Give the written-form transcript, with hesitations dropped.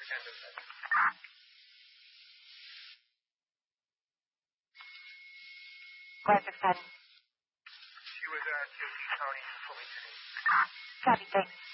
End of message. Where's your son? She was taking Tony to police. Copy, thanks.